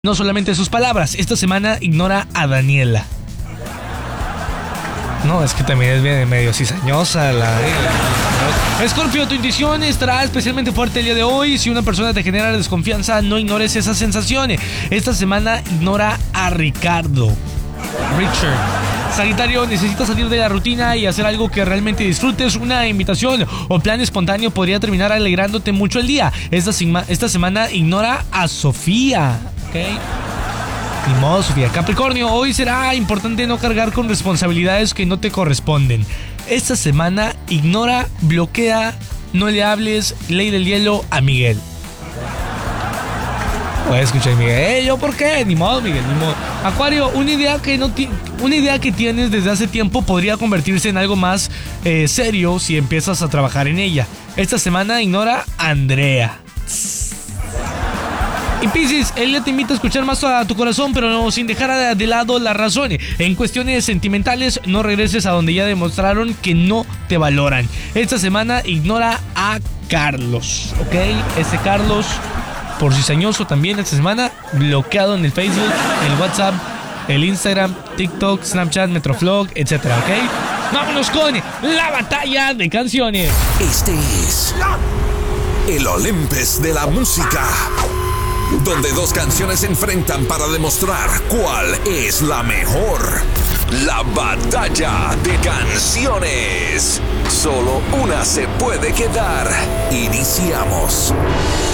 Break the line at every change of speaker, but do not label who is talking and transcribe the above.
No solamente sus palabras, esta semana ignora a Daniela. No, es que también es bien medio cizañosa Escorpio, tu intuición estará especialmente fuerte el día de hoy. Si una persona te genera desconfianza, no ignores esas sensaciones. Esta semana ignora a Richard. Sagitario, necesitas salir de la rutina y hacer algo que realmente disfrutes. Una invitación o plan espontáneo podría terminar alegrándote mucho el día. Esta semana ignora a Sofía, ¿ok? Ni modo, Sofía. Capricornio, hoy será importante no cargar con responsabilidades que no te corresponden. Esta semana ignora, bloquea, no le hables, ley del hielo a Miguel. Puedes escuchar, Miguel. ¿Yo por qué? Ni modo, Miguel, ni modo. Acuario, una idea que tienes desde hace tiempo podría convertirse en algo más serio si empiezas a trabajar en ella. Esta semana ignora a Andrea. Y Piscis, ella te invita a escuchar más a tu corazón, pero no sin dejar de lado la razón. En cuestiones sentimentales, no regreses a donde ya demostraron que no te valoran. Esta semana ignora a Carlos, ¿ok? Ese Carlos, por cizañoso también esta semana, bloqueado en el Facebook, el WhatsApp, el Instagram, TikTok, Snapchat, Metroflog, etcétera, ¿ok? Vámonos con la batalla de canciones.
Este es el Olympus de la música, donde dos canciones se enfrentan para demostrar cuál es la mejor. La batalla de canciones. Solo una se puede quedar. Iniciamos.